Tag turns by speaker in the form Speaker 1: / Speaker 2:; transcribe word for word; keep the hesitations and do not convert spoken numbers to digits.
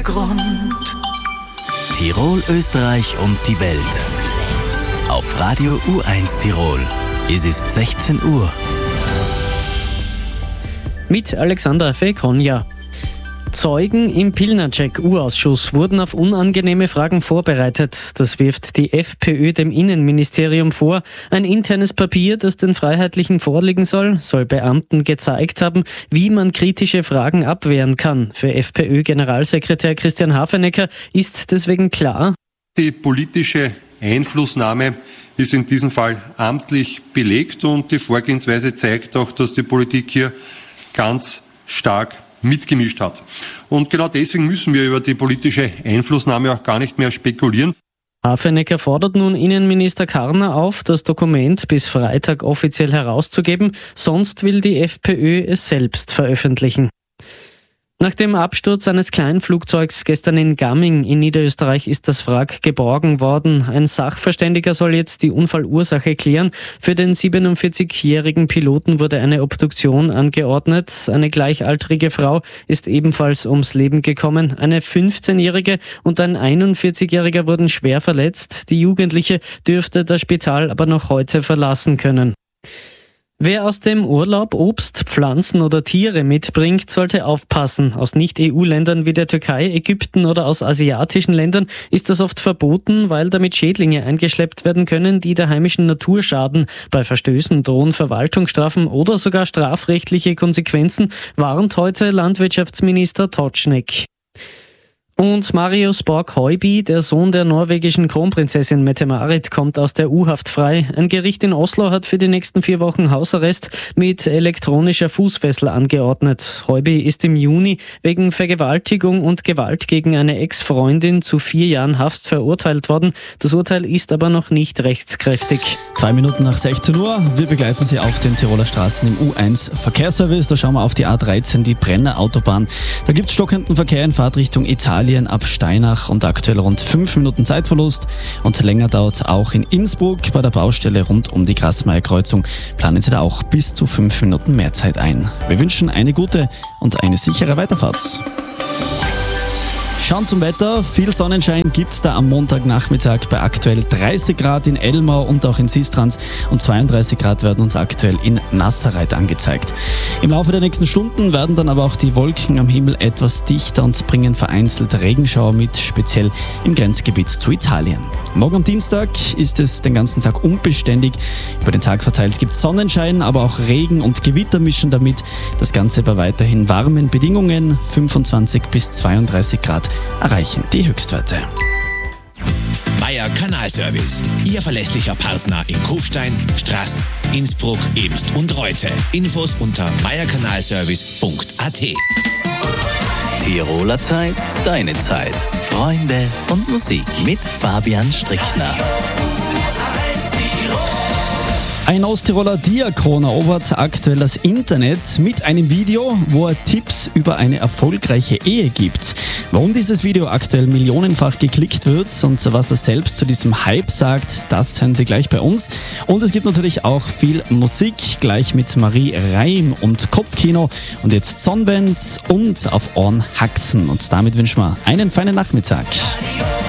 Speaker 1: Grund.
Speaker 2: Tirol, Österreich und die Welt. Auf Radio U eins Tirol. Es ist sechzehn Uhr.
Speaker 3: Mit Alexander Fekonja. Zeugen im Pilnacek-U-Ausschuss wurden auf unangenehme Fragen vorbereitet. Das wirft die FPÖ dem Innenministerium vor. Ein internes Papier, das den Freiheitlichen vorliegen soll, soll Beamten gezeigt haben, wie man kritische Fragen abwehren kann. Für FPÖ-Generalsekretär Christian Hafenecker ist deswegen klar:
Speaker 4: Die politische Einflussnahme ist in diesem Fall amtlich belegt und die Vorgehensweise zeigt auch, dass die Politik hier ganz stark mitgemischt hat. Und genau deswegen müssen wir über die politische Einflussnahme auch gar nicht mehr spekulieren.
Speaker 3: Hafenecker fordert nun Innenminister Karner auf, das Dokument bis Freitag offiziell herauszugeben, sonst will die FPÖ es selbst veröffentlichen. Nach dem Absturz eines Kleinflugzeugs gestern in Gamming in Niederösterreich ist das Wrack geborgen worden. Ein Sachverständiger soll jetzt die Unfallursache klären. Für den siebenundvierzigjährigen Piloten wurde eine Obduktion angeordnet. Eine gleichaltrige Frau ist ebenfalls ums Leben gekommen. Eine fünfzehnjährige und ein einundvierzigjähriger wurden schwer verletzt. Die Jugendliche dürfte das Spital aber noch heute verlassen können. Wer aus dem Urlaub Obst, Pflanzen oder Tiere mitbringt, sollte aufpassen. Aus Nicht-E U-Ländern wie der Türkei, Ägypten oder aus asiatischen Ländern ist das oft verboten, weil damit Schädlinge eingeschleppt werden können, die der heimischen Natur schaden. Bei Verstößen drohen Verwaltungsstrafen oder sogar strafrechtliche Konsequenzen, warnt heute Landwirtschaftsminister Totschneck. Und Marius Borg-Heuby, der Sohn der norwegischen Kronprinzessin Mette-Marit, kommt aus der U-Haft frei. Ein Gericht in Oslo hat für die nächsten vier Wochen Hausarrest mit elektronischer Fußfessel angeordnet. Heuby ist im Juni wegen Vergewaltigung und Gewalt gegen eine Ex-Freundin zu vier Jahren Haft verurteilt worden. Das Urteil ist aber noch nicht rechtskräftig.
Speaker 5: Zwei Minuten nach sechzehn Uhr. Wir begleiten Sie auf den Tiroler Straßen im U eins Verkehrsservice. Da schauen wir auf die A dreizehn, die Brenner Autobahn. Da gibt es stockenden Verkehr in Fahrtrichtung Italien ab Steinach und aktuell rund fünf Minuten Zeitverlust. Und länger dauert auch in Innsbruck bei der Baustelle rund um die Grasmeier-Kreuzung. Planen Sie da auch bis zu fünf Minuten mehr Zeit ein. Wir wünschen eine gute und eine sichere Weiterfahrt. Schauen zum Wetter. Viel Sonnenschein gibt es da am Montagnachmittag bei aktuell dreißig Grad in Elmau und auch in Sistrans und zweiunddreißig Grad werden uns aktuell in Nasserreit angezeigt. Im Laufe der nächsten Stunden werden dann aber auch die Wolken am Himmel etwas dichter und bringen vereinzelt Regenschauer mit, speziell im Grenzgebiet zu Italien. Morgen am Dienstag ist es den ganzen Tag unbeständig. Über den Tag verteilt gibt es Sonnenschein, aber auch Regen und Gewitter mischen damit. Das Ganze bei weiterhin warmen Bedingungen, fünfundzwanzig bis zweiunddreißig Grad. Erreichen die Höchstwerte.
Speaker 6: Meier Kanalservice, Ihr verlässlicher Partner in Kufstein, Straß, Innsbruck, Ebst und Reute. Infos unter meierkanalservice punkt a t.
Speaker 2: Tiroler Zeit, deine Zeit. Freunde und Musik mit Fabian Strickner.
Speaker 5: Ein Osttiroler Diakon erobert aktuell das Internet mit einem Video, wo er Tipps über eine erfolgreiche Ehe gibt. Warum dieses Video aktuell millionenfach geklickt wird und was er selbst zu diesem Hype sagt, das hören Sie gleich bei uns. Und es gibt natürlich auch viel Musik, gleich mit Marie Reim und Kopfkino und jetzt Sonnenband und auf Ohren Haxen. Und damit wünschen wir einen feinen Nachmittag.